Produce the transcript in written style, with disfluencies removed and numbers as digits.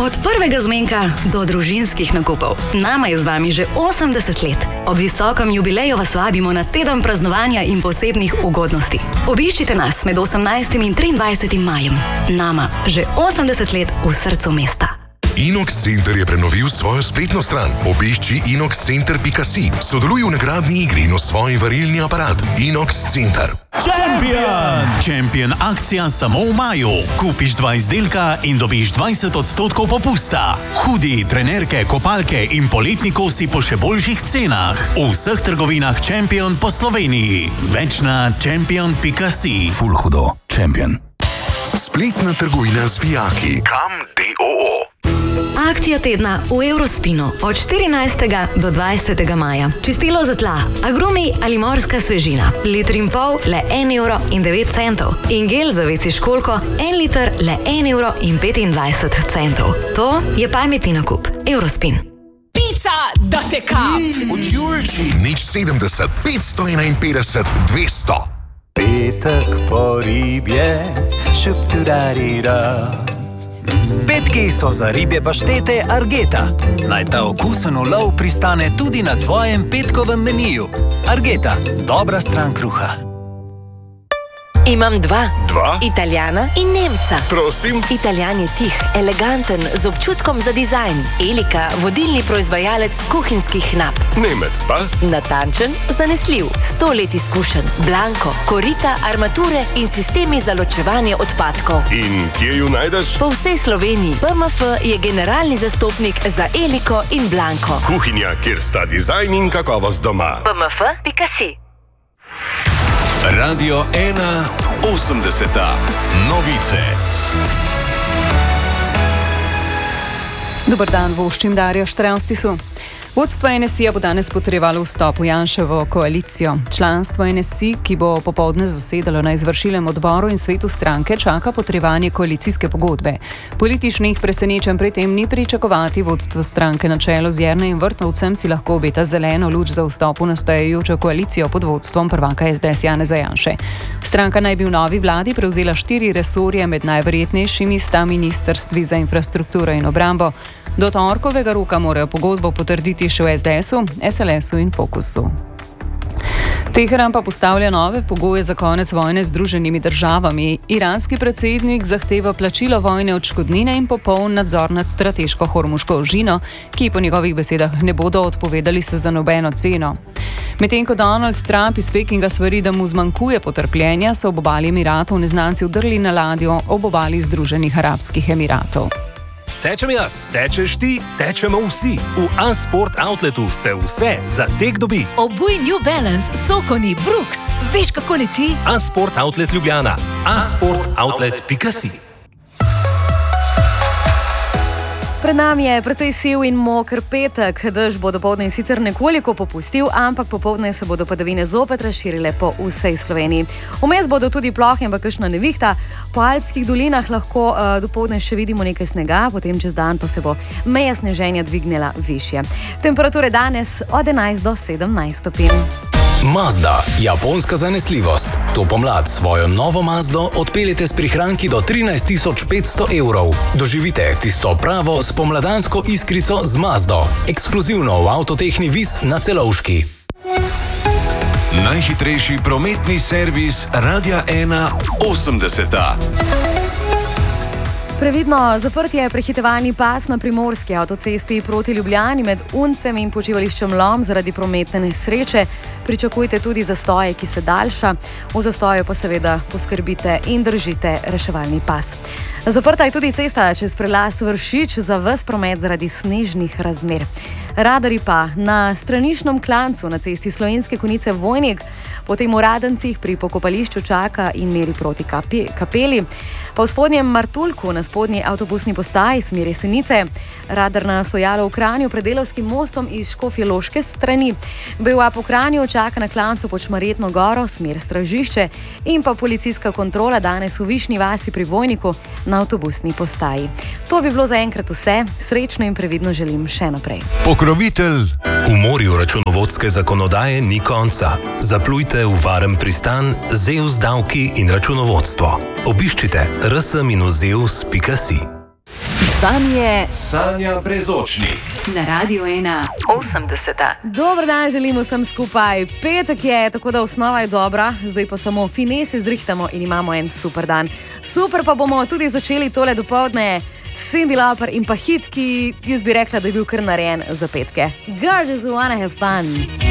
Od prvega zmenka do družinskih nakupov. Nama je z vami že 80 let. Ob visokem jubileju vas vabimo na teden praznovanja in posebnih ugodnosti. Obiščite nas med 18. in 23. majem. Nama že 80 let v srcu mesta. Inox Center je prenovil svojo spletno stran. Obišči inoxcenter.si. Sodeluj v nagradni igri in osvoji varilni aparat. Inox Center. Champion akcija samo v maju. Kupiš 2 izdelka in dobiš 20% popusta. Hudi, trenerke, kopalke in poletni kosi po še boljših cenah. V vseh trgovinah Champion po Sloveniji. Več na champion.si. Ful hudo. Champion. Spletna trgovina z vijaki. Kam DOO. Akcija tedna v Eurospinu od 14. do 20. maja. Čistilo za tla, agrumi ali morska svežina. 1,5 litra le 1,09 €. In gel za veci školjko 1 liter le 1,25 €. To je pametni nakup. Eurospin. Pica da teka! Od Julči. Nič 70, 551, 200. Petek po ribje, šup-tu-da-di-da. Petki so za ribje paštete Argeta. Naj ta okusen ulov pristane tudi na tvojem petkovem meniju. Argeta, dobra stran kruha. Imam 2. Dva? Italijana in Nemca. Prosim. Italijan je tih, eleganten, z občutkom za dizajn. Elika, vodilni proizvajalec kuhinjskih nap. Nemec pa? Natančen, zanesljiv, 100 let izkušen. Blanko, korita, armature in sistemi za ločevanje odpadkov. In kje ju najdeš? Po vsej Sloveniji BMF je generalni zastopnik za Eliko in Blanko. Kuhinja, kjer sta dizajn in kakovost doma. BMF.si. Radio 1 80. Novice. Dober dan, voščim Darjo Štrevstisu. Vodstvo NSI bo danes potrjevalo vstop v Janševo koalicijo. Članstvo NSI, ki bo popoldne zasedalo na izvršilnem odboru in svetu stranke, čaka potrjevanje koalicijske pogodbe. Političnih presenečenj pri tem ni pričakovati. Vodstvo stranke na čelu z Jernejem Vrtovcem si lahko obeta zeleno luč za vstop v nastajajočo koalicijo pod vodstvom prvaka SDS Janeza Janše. Stranka naj bi v novi vladi prevzela 4 resorje, med najverjetnejšimi sta ministrstvi za infrastrukturo in obrambo. Do torkovega roka morajo pogodbo potrditi še v SDS-u, SLS-u in Fokusu. Teheran pa postavlja nove pogoje za konec vojne z Združenimi državami. Iranski predsednik zahteva plačilo vojne odškodnine in popoln nadzor nad strateško hormuško ožino, ki po njegovih besedah ne bodo odpovedali se za nobeno ceno. Medtem ko Donald Trump iz Pekinga svari, da mu zmanjkuje potrpljenja, so ob obali Emiratov neznanci vdrli na ladjo ob obali Združenih arabskih Emiratov. Tečem jaz, tečeš ti, tečemo vsi. V A-Sport Outletu se vse za tek dobi. Obuj New Balance, Sokoni, Brooks. Veš, kako leti? A-Sport Outlet Ljubljana. A-sportoutlet.si. Pred nami je precej siv in moker petek. Dež bo dopoldne sicer nekoliko popustil, ampak popoldne se bodo padavine zopet razširile po vsej Sloveniji. Vmes bodo tudi plohe in pa kakšna nevihta. Po alpskih dolinah lahko dopoldne še vidimo nekaj snega, potem čez dan pa se bo meja sneženja dvignila višje. Temperature danes od 11 do 17 stopinj. Mazda, japonska zanesljivost. To pomlad svojo novo Mazdo odpeljete s prihranki do 13.500 €. Doživite tisto pravo spomladansko iskrico z Mazdo. Ekskluzivno v Avtotehni Vis na Celovški. Najhitrejši prometni servis Radia 1 80. Previdno, zaprt je prehitevalni pas na primorski avtocesti proti Ljubljani med Uncem in počivališčem Lom zaradi prometne nesreče. Pričakujte tudi zastoje, ki se daljša. V zastoju pa seveda poskrbite in držite reševalni pas. Zaprta je tudi cesta čez prelaz Vršič za ves promet zaradi snežnih razmer. Radarji pa na straniščnem klancu na cesti Slovenske Konjice Vojnik, potem v Radencih pri pokopališču čaka in meri proti kapeli, pa v spodnjem Martuljku na spodnji avtobusni postaji smer Jesenice, radar na stojalo v Kranju pred Delavskim mostom iz Škofjeloške strani, BUA po Kranju čaka na klancu pod Šmarjetno goro smer Stražišče in pa policijska kontrola danes v Višnji vasi pri Vojniku na avtobusni postaji. To bi bilo zaenkrat vse, srečno in previdno želim še naprej. Pokrovitelj. V morju računovodske zakonodaje ni konca. Zaplujte v varen pristan ZEUS davki in računovodstvo. Obiščite rs-zeus.si. vami je Sanja Brezočnik. Na Radiu 1 80. Dober dan, želim vsem skupaj. Petek je, tako da osnova je dobra, zdaj pa samo finese zrihtamo in imamo en super dan. Super pa bomo tudi začeli tole dopoldne. Cindy Lauper in pa hit, ki jaz bi rekla, da je bil kar narejen za petke. Girls just wanna have fun.